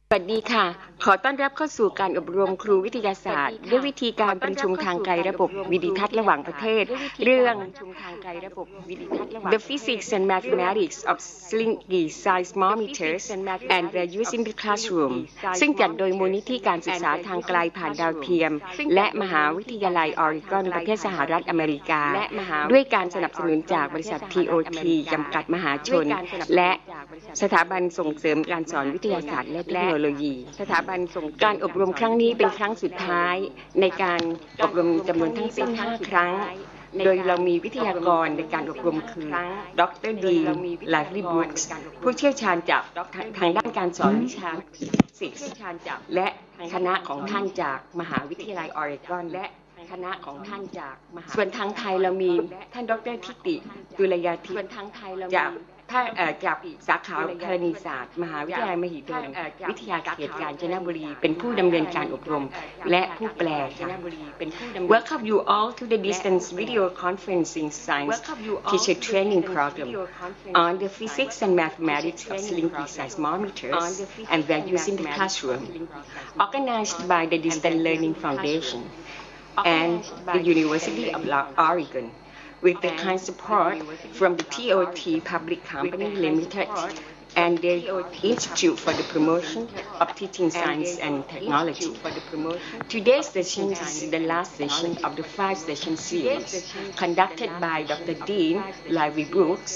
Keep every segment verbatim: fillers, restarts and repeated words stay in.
สวัสดีค่ะขอต้อนรับเข้าสู่การอบรมครูวิทยาศาสตร์ด้วยวิธีการประชุมทางไกลระบบวิดิทัศน์ระหว่างประเทศเรื่อง The Physics and Mathematics of Slinky Seismometers and Their Use in the Classroom ซึ่งจัดโดยมูลนิธิการศึกษาทางไกลผ่านดาวเทียมและมหาวิทยาลัยออริกอนประเทศสหรัฐอเมริกาด้วยการสนับสนุนจากบริษัท ที โอ ที จำกัดมหาชนและสถาบันส่งเสริมการสอนวิทยาศาสตร์และเทคโนโลยีสถาบันส่งการอบรมครั้งนี้เป็นครั้งสุดท้ายในการอบรมจำนวนทั้งสิ้นห้าครั้งโดยเรามีวิทยากรในการอบรมคือดรดีนไลฟ์ลีบุ๊กส์ผู้เชี่ยวชาญจากทางด้านการสอนวิชาฟิสิกส์และคณะของท่านจากมหาวิทยาลัยออริกอนและคณะของท่านจากส่วนทางไทยเรามีท่านดรทิติดุลยาทิพย์จากถ้าจากสาขาธรณีศาสตร์มหาวิทยาลัยมหิดลวิทยาเขตกาญจนบุรีเป็นผู้ดำเนินการอบรมและผู้แปลค่ะ Welcome you all to the distance video conferencing science teacher training program on the physics and mathematics of slinky seismometers and their use in the classroom, organized by the Distance Learning Foundation and the University of Oregon.With the kind support from the ที โอ ที Public Company Limited and the Institute for the Promotion of Teaching Science and Technology. Today's session is the last session of the five-session series conducted by Doctor Dean Lively Brooks,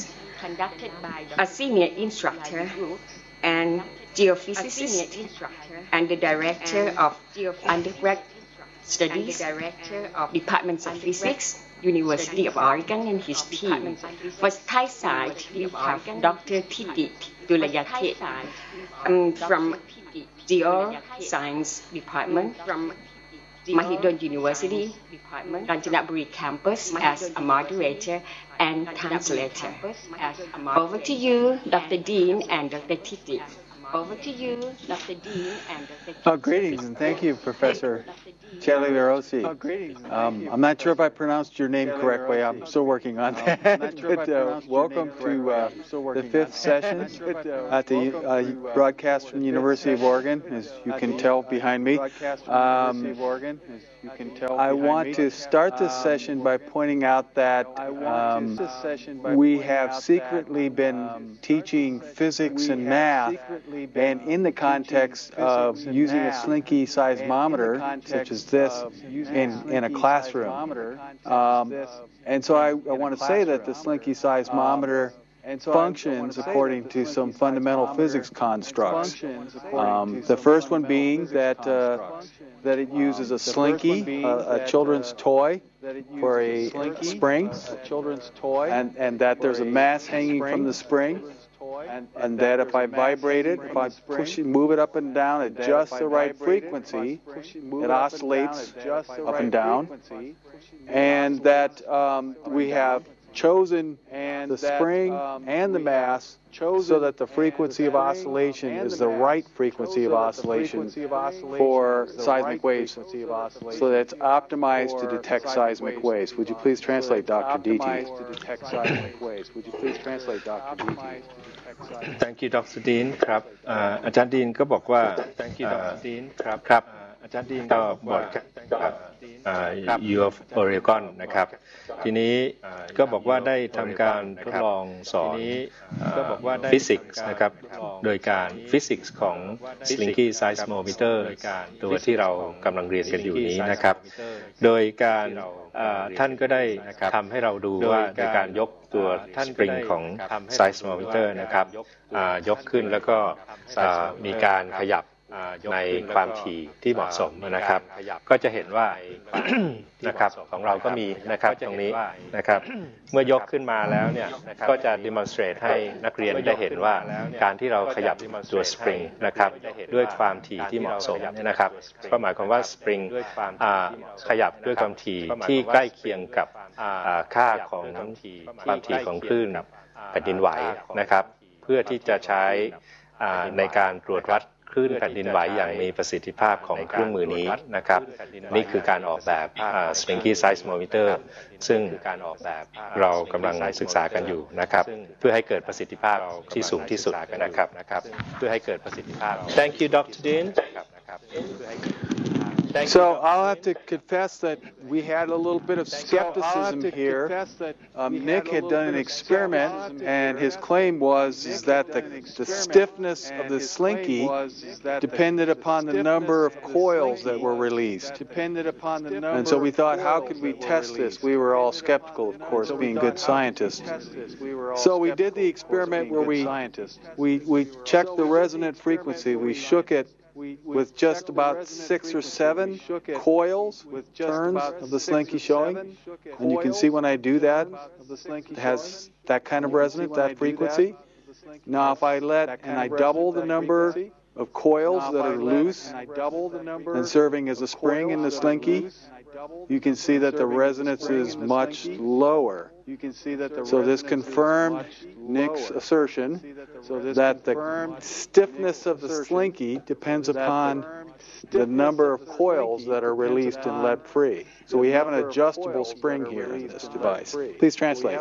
a senior instructor and geophysicist and the director of undergraduate studies, Department of Physics.University of Oregon and his team. For Thai side, we have Doctor Titi Dulayati um, from Geoscience Department from Mahidol University, Kanchanaburi campus as a moderator and translator. Over to you, Doctor Dean and Doctor Titi.Over to you, Doctor Dean and Doctor Oh, greetings, and thank you, Professor Chaliverosi. Oh, greetings. Um, I'm not sure if I pronounced your name correctly. I'm still working on that. But uh, welcome to uh, the fifth session at the uh, broadcast from the University of Oregon, as you can tell behind me. Um, I want to start this session by pointing out that um, we have secretly been teaching physics and math, and in the context of using a slinky seismometer, such as this, in, in a classroom. Um, and so I, I want to say that the slinky seismometer functions according to some fundamental physics constructs. Um, the first one being that uh, that it uses a slinky, a, a children's toy, for a spring, and, and that there's a mass hanging from the spring.And, and that if I vibrate it, if I push it, move it up and down at just the right frequency, it oscillates up and down. And that um, we have chosen the spring and the mass so that the frequency of oscillation is the right frequency of oscillation for seismic waves, so that it's optimized to detect seismic waves. Would you please translate, Doctor D T? Would you please translate, Doctor D T?Thank you, Doctor Dean ครับอาจารย์ดีนก็บอกว่า Thank you, Doctor Dean ครับครับอาจารย์ดีนก็บอกกับ U of Oregon นะครับทีนี้ก็บอกว่าได้ทำการทดลองสอนก็บอกว่าฟิสิกส์นะครับโดยการฟิสิกส์ของ Slinky Seismometer ตัวที่เรากำลังเรียนกันอยู่นี้นะครับโดยการท่านก็ได้ทำให้เราดูว่าในการยกตัวสปริงของ seismometer นะครับยกขึ้นแล้วก็มีการขยับในความถี่ที่เหมาะสมนะครับก็จะเห็นว่านะครับของเราก็มีนะครับตรงนี้นะครับเมื่อยกขึ้นมาแล้วเนี่ยก็จะ demonstrate ให้นักเรียนได้เห็นว่าการที่เราขยับตัวสปริงนะครับด้วยความถี่ที่เหมาะสมนะครับก็หมายความว่าสปริงขยับด้วยความถี่ที่ใกล้เคียงกับค่าของความถี่ของคลื่นแผ่นดินไหวนะครับเพื่อที่จะใช้ในการตรวจวัดคลื่นแผ่นดินไหวอย่างมีประสิทธิภาพของเครื่องมือนี้นะครับนี่คือการออกแบบ Slinky Seismometer ซึ่งเรากำลังศึกษากันอยู่นะครับเพื่อให้เกิดประสิทธิภาพที่สูงที่สุดนะครับเพื่อให้เกิดประสิทธิภาพ Thank you Doctor Dean So I'll have to confess that we had a little bit of skepticism here. Um, Nick had done an experiment, and his claim was is that the, the stiffness of the slinky depended upon the number of coils that were released. And so we thought, how could we test this? We were all skeptical, of course, being good scientists. So we did the experiment where we, we, we checked the resonant frequency. We shook it with just about six or seven coils, turns of the slinky showing. And you can see when I do that, it has that kind of resonance, that frequency. Now if I let, and I double the number of coils that are loose and serving as a spring in the slinky, you can see that the resonance is much lower. So this confirmed Nick's assertion that the stiffness of the slinky depends upon the number of coils that are released and let free. So we have an adjustable spring here in this device. Please translate.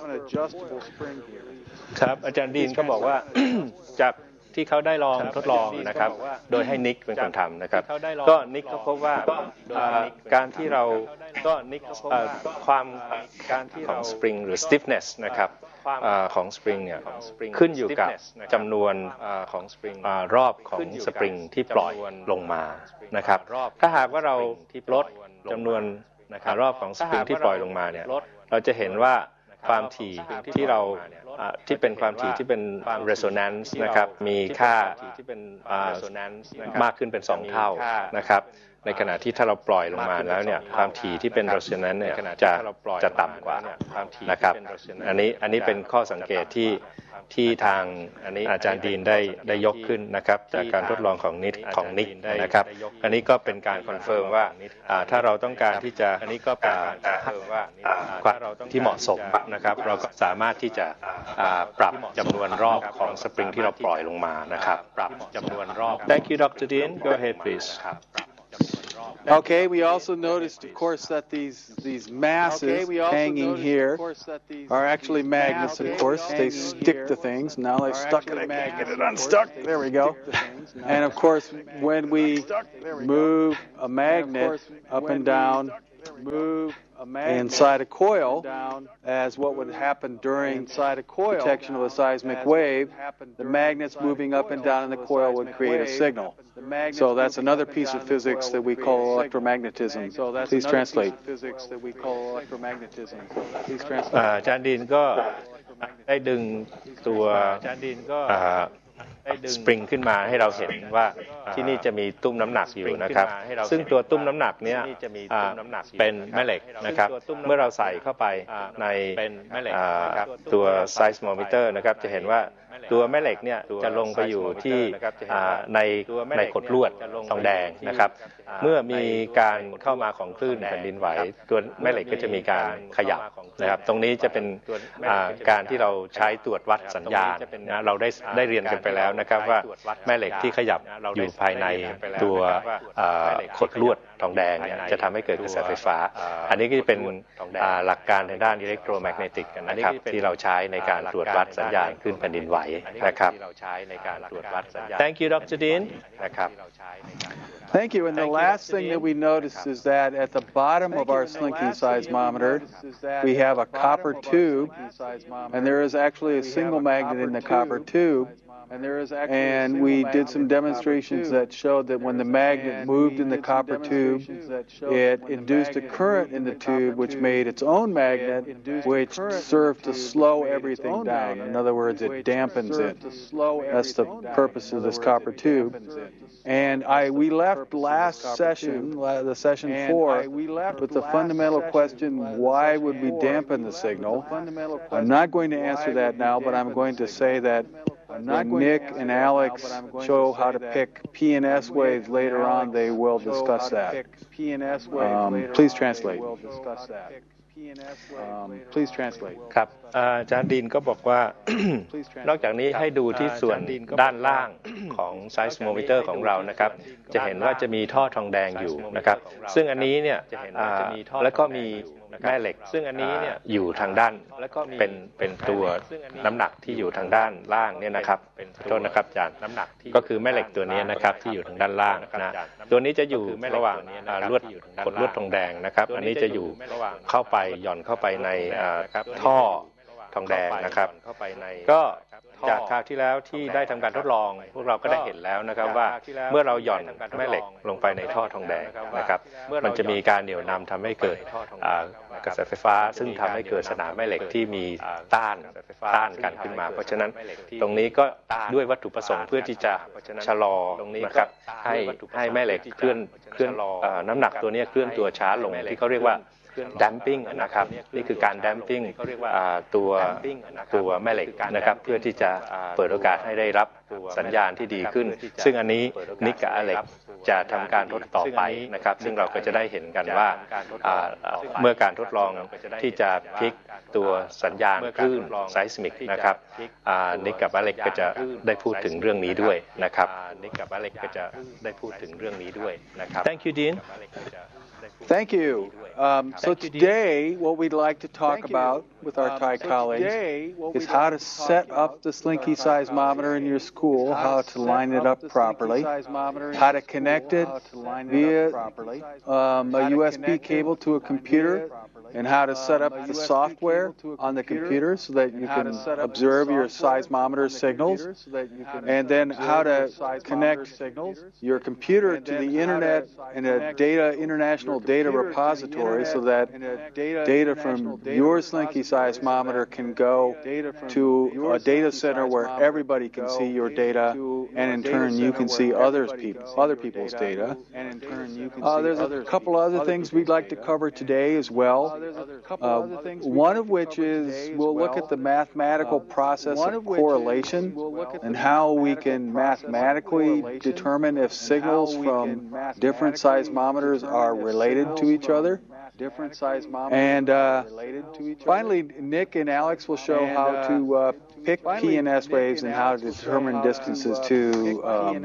ครับอาจารย์ดีนก็บอกว่า จากที่เขาได้ลองทดลองนะครับโดยให้นิกเป็นคนทำนะครับก็นิกเขาพบว่าการที่เราก็นิกความการที่ของสปริงหรือ stiffness นะครับของสปริงเนี่ยขึ้นอยู่กับจำนวนของสปริงรอบของสปริงที่ปล่อยลงมานะครับถ้าหากว่าเราลดจำนวนรอบของสปริงที่ปล่อยลงมาเนี่ยเราจะเห็นว่าความถี่ที่เราที่เป็นความถี่ที่เป็น resonance นะครับมีค่าที่เป็น resonance มากขึ้นเป็นสองเท่านะครับในขณะที่ถ้าเราปล่อยลงมาแล้วเนี่ยความถี่ที่เป็น resonance เนี่ยจะจะต่ำกว่านะครับอันนี้อันนี้เป็นข้อสังเกตที่ที่ทางอาจารย์ดีนได้ได้ยกขึ้นนะครับจากการทดลองของนิกของนิกนะครับอันนี้ก็เป็นการคอนเฟิร์มว่าถ้าเราต้องการที่จะอันนี้ก็เป็นการคอนเฟิร์มว่าที่เหมาะสมนะครับเราก็สามารถที่จะปรับจำนวนรอบของสปริงที่เราปล่อยลงมานะครับปรับจำนวนรอบ Thank you Doctor Dean Go ahead please Okay, we also noticed, of course, that these these masses okay, hanging here are actually magnets, of course. They stick to things. Now they've stuck it. I can't get it unstuck. There we go. And, of course, when we move a magnet up and down, move inside a coil, as what would happen during detection of a seismic wave, the magnets moving up and down in the coil would create a signal. So that's another piece of physics that we call electromagnetism. Please translate. อาจารย์ดินก็ได้ดึงตัวสปริงขึ้นมาให้เราเห็นว่าที่นี่จะมีตุ้มน้ำหนักอยู่นะครับซึ่งตัวตุ้มน้ำหนักเนี้ยเป็นแม่เหล็กนะครับเมื่อเราใส่เข้าไปในตัว seismometer นะครับจะเห็นว่าตัวแม่เหล็กเนี่ยจะลงไปอยู่ที่ในในขดลวดทองแดงนะครับเมื่อมีการเข้ามาของคลื่นแผ่นดินไหวตัวแม่เหล็กก็จะมีการขยับนะครับตรงนี้จะเป็นการที่เราใช้ตรวจวัดสัญญาณนะเราได้ได้เรียนกันไปแล้วนะครับว่าแม่เหล็กที่ขยับอยู่ภายในตัวขดลวดทองแดงเนี่ยจะทำให้เกิดกระแสไฟฟ้าอันนี้ก็จะเป็นหลักการทางด้านอิเล็กโทรแมกเนติกนะครับที่เราใช้ในการตรวจวัดสัญญาณคลื่นแผ่นดินไหวนะครับ Thank you Doctor Dean นะครับ Thank you. And the last thing that we noticed is that at the bottom of our slinky seismometer, we have a copper tube, and there is actually a single magnet in the copper tube. And we did some demonstrations that showed that when the magnet moved in the copper tube, it induced a current in the tube which made its own magnet, which served to slow everything down. In other words, it dampens it. That's the purpose of this copper tube. And I, we left last session, the session four, with the fundamental question, why would we dampen the signal? I'm not going to answer that now, but I'm going to say that when Nick and Alex show how to pick P and S waves later on, they will discuss that. Um, please translate. Um, please translate. ครับอาจารย์ดินก็บอกว่า นอกจากนี้ให้ดูที่ส่วนด้านล่างของไซส์โมมิเตอร์ของเรานะครับจะเห็นว่าจะมีท่อทองแดงอยู่นะครับซึ่งอันนี้เนี่ยแล้วก็มีแม่เหล็กซึ่งอันนี้เนี่ยอยู่ทางด้านเป็นเป็นตัวน้ำหนักที่อยู่ทางด้านล่างเนี่ยนะครับขอโทษนะครับอาจารย์น้ำหนักก็คือแม่เหล็กตัวนี้นะครับที่อยู่ทางด้านล่างนะตัวนี้จะอยู่ระหว่างลวดขดลวดทองแดงนะครับอันนี้จะอยู่เข้าไปหย่อนเข้าไปในท่อทองแดงนะครับก็จากคราวที่แล้วที่ได้ทำการทดลองพวกเราก็ได้เห็นแล้วนะครับว่าเมื่อเราหย่อนแม่เหล็กลงไปในท่อทองแดงนะครับมันจะมีการเหนี่ยวนำทำให้เกิดกระแสไฟฟ้าซึ่งทำให้เกิดสนามแม่เหล็กที่มีต้านต้านกันขึ้นมาเพราะฉะนั้นตรงนี้ก็ด้วยวัตถุประสงค์เพื่อที่จะชะลอนะครับให้ให้แม่เหล็กเคลื่อนเคลื่อนน้ำหนักตัวนี้เคลื่อนตัวช้าลงที่เขาเรียกว่าdamping นะครับนี่คือการ damping ตัวตัวแม่เหล็กนะครับเพื่อที่จะเปิดโอกาสให้ได้รับสัญญาณที่ดีขึ้นซึ่งอันนี้นิกกับอเล็กจะทำการทดต่อไปนะครับซึ่งเราก็จะได้เห็นกันว่าเมื่อการทดลองที่จะพลิกตัวสัญญาณคลื่นไซสมิกนะครับนิกกับอเล็กก็จะได้พูดถึงเรื่องนี้ด้วยนะครับนิกกับอเล็กก็จะได้พูดถึงเรื่องนี้ด้วยนะครับ Thank you Dean Thank you. Um, so today, what we'd like to talk about with our Thai colleagues is how to set up the Slinky seismometer in your school, how to line it up properly, how to connect it via um, a U S B cable to a computer, and how to set up the software on the computer so that you can observe your seismometer signals, and then how to connect your computer to the internet in a data international data repository so that data from your Slinky seismometer can go to a data center where everybody can see your data, and in turn you can see others people, other people's data. Uh, there's a couple other things we'd like to cover today as well. Uh, one of which is we'll look at the mathematical process of correlation and how we can mathematically determine if signals from different seismometers are related to each other. And uh, finally, Nick and Alex will show how to uh, pick P N S waves and how to determine distances to um,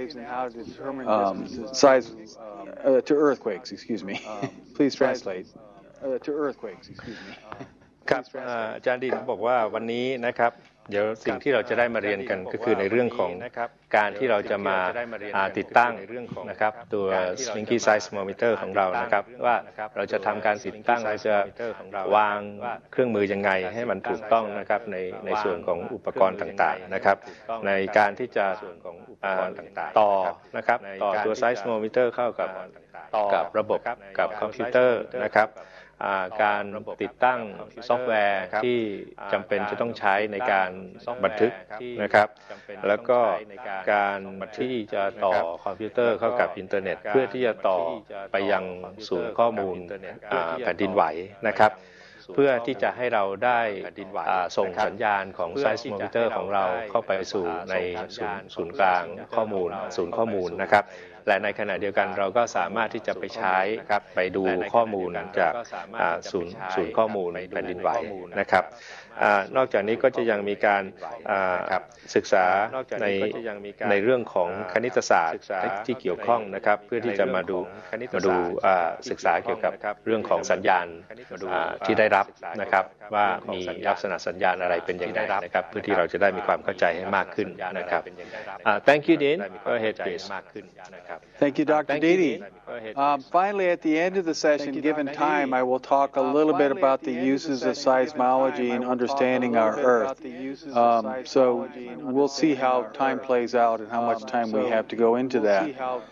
um, size uh, to earthquakes. Excuse me. Please translate. Uh, to earthquakes, excuse me. ครับอาจารย์ดินบอกว่าวันนี้นะครับเดี๋ยวสิ่งที่เราจะได้มาเรียนกันก็คือในเรื่องของการที่เราจะมาติดตั้งนะครับตัว Slinky seismometer ของเรานะครับว่าเราจะทำการติดตั้งเราจะวางเครื่องมือยังไงให้มันถูกต้องนะครับในในส่วนของอุปกรณ์ต่างๆนะครับในการที่จะต่อนะครับต่อตัว seismometer เข้ากับกับระบบกับคอมพิวเตอร์นะครับการติดตั้งซอฟต์แวร์ที่จำเป็นจะต้องใช้ในการบันทึกนะครับแล้วก็การที่จะต่อคอมพิวเตอร์เข้ากับอินเทอร์เน็ตเพื่อที่จะต่อไปยังศูนย์ข้อมูลแผ่นดินไหวนะครับเพื่อที่จะให้เราได้ส่งสัญญาณของไซส์โมมิเตอร์ของเราเข้าไปสู่ในศูนย์ศูนย์กลางข้อมูลศูนย์ข้อมูลนะครับและในขณะเดียวกันเราก็สามารถที่จะไปใช้ครับไปดูข้อมูลจากศูนย์ศูนย์ข้อมูลแผ่นดินไหวนะครับนอกจากนี้ก็จะยังมีการศึกษาในในเรื่องของคณิตศาสตร์ที่เกี่ยวข้องนะครับเพื่อที่จะมาดูมาดูศึกษาเกี่ยวกับเรื่องของสัญญาณที่ได้รับนะครับว่ามีลักษณะสัญญาณอะไรเป็นอย่างไรนะครับเพื่อที่เราจะได้มีความเข้าใจให้มากขึ้นนะครับ Thank you Dean Go ahead please Thank you, Doctor Dede. Um, finally, at the end of the session, given time, I will talk a little bit about the uses of seismology in understanding our Earth. Um, so we'll see how time plays out and how much time we have to go into that.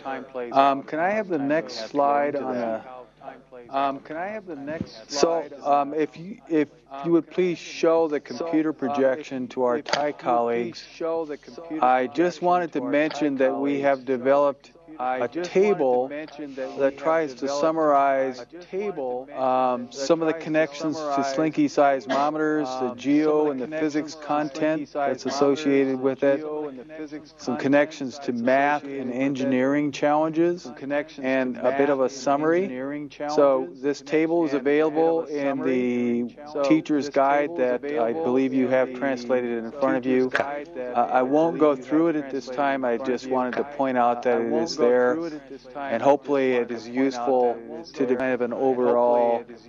Um, can I have the next slide on the... Um, can I have the next slide? So, um, if you if you would please show the computer projection to our Thai colleagues, I just wanted to mention that we have developed a table that tries to summarize um, some of the connections to Slinky seismometers, the geo and the physics content that's associated with it, some connections to math and engineering challenges, and a bit of a summary. So this table is available in the teacher's guide that I believe you have translated in front of you. Uh, I won't go through it at this time. I just wanted to point out that it is there, and hopefully it is useful to kind of an overall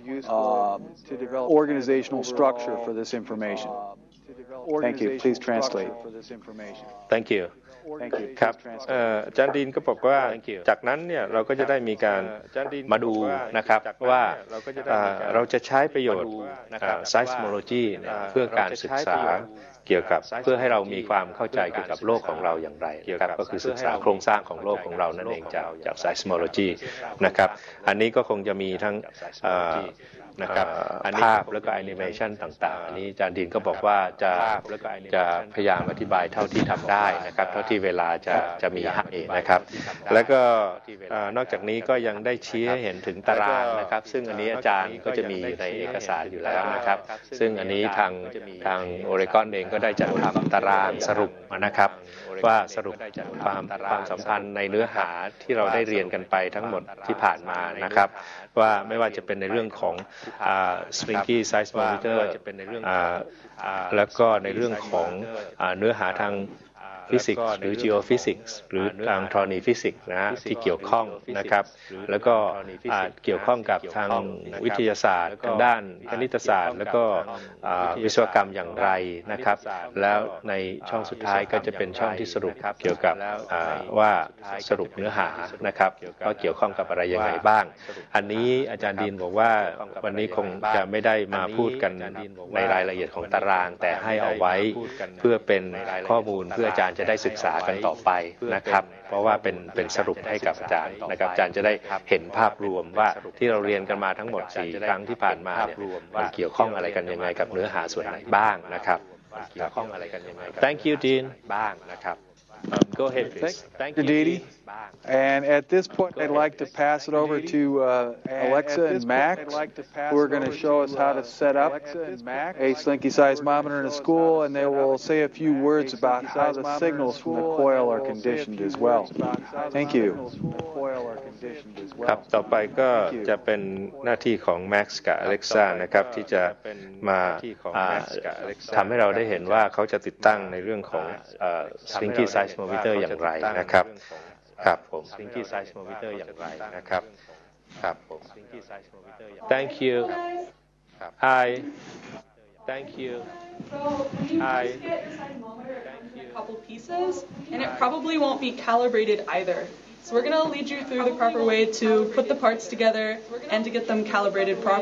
uh, organizational structure for this information. Thank you. Please translate. Thank you ครับอาจารย์ดีนก็บอกว่าจากนั้นเนี่ยเราก็จะได้มีการมาดูนะครับว่าเราจะใช้ประโยชน์ seismology เพื่อการศึกษาเกี่ยวกับเพื่อให้เรามีความเข้าใจเกี่ยวกับโลกของเราอย่างไรนะครับก็คือศึกษาโครงสร้างของโลกของเรานั่นเองจากจาก seismology นะครับอันนี้ก็คงจะมีทั้งนะครับภาพแล้วก็แอนิเมชันต่างๆอันนี้อาจารย์ดินก็บอกว่าจะจะพยายามอธิบายเท่าที่ทำได้นะครับเท่าที่เวลาจะจะมีให้นะครับแล้วก็นอกจากนี้ก็ยังได้ชี้ให้เห็นถึงตารางนะครับซึ่งอันนี้อาจารย์ก็จะมีในเอกสารอยู่แล้วนะครับซึ่งอันนี้ทางทางโอเรกอนเองก็ได้จัดทำตารางสรุปนะครับว่าสรุปความความสัมพันธ์ในเนื้อหาที่เราได้เรียนกันไปทั้งหมดที่ผ่านมานะครับว่าไม่ว่าจะเป็นในเรื่องของSlinky seismometer แล้วก็ในเรื่องของเนื้อหาทางฟิสิกส์หรือ geophysics หรือทางธรณีฟิสิกส์นะฮะที่เกี่ยวข้องนะครับแล้วก็เกี่ยวข้องกับทางวิทยาศาสตร์ทางด้านคณิตศาสตร์แล้วก็วิศวกรรมอย่างไรนะครับแล้วในช่องสุดท้ายก็จะเป็นช่องที่สรุปเกี่ยวกับว่าสรุปเนื้อหานะครับว่าเกี่ยวข้องกับอะไรยังไงบ้างอันนี้อาจารย์ดีนบอกว่าวันนี้คงจะไม่ได้มาพูดกันในรายละเอียดของตารางแต่ให้เอาไว้เพื่อเป็นข้อมูลเพื่ออาจารย์จะได้ศึกษากันต่อไปนะครับเพราะว่าเป็นเป็นสรุปให้กับอาจารย์นะครับอาจารย์จะได้เห็นภาพรวมว่าที่เราเรียนกันมาทั้งหมดสี่ครั้งที่ผ่านมาเนี่ยมันเกี่ยวข้องอะไรกันยังไงกับเนื้อหาส่วนไหนบ้างนะครับเกี่ยวข้องอะไรกันยังไง Thank you Dean บ้างนะครับ Go ahead please Thank you Didi and at this point I'd like to pass it over to uh, Alexa and Max who are going to show us how to set up a Slinky seismometer in a school and they will say a few words about how the signals from the coil are conditioned as well. Thank you. ครับต่อไปก็จะเป็นหน้าที่ของ Max กับ Alexa นะครับที่จะมาทำให้เราได้เห็นว่าเขาจะติดตั้งในเรื่องของ Slinky seismometer อย่างไรนะครับครับผม Slinky seismometer อย่างไรนะครับครับผม Slinky seismometer อย่างไร Thank you Hi Thank you So you Hi just get a seismometer in a couple pieces, and it probably won't be calibrated either. So we're going to lead you through the proper way to put the parts together and to get them calibrated properly.